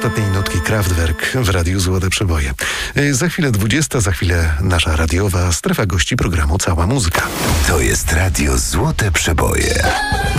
ostatniej nutki Kraftwerk w Radiu Złote Przeboje. Za chwilę 20, za chwilę nasza radiowa strefa gości programu Cała Muzyka. To jest Radio Złote Przeboje.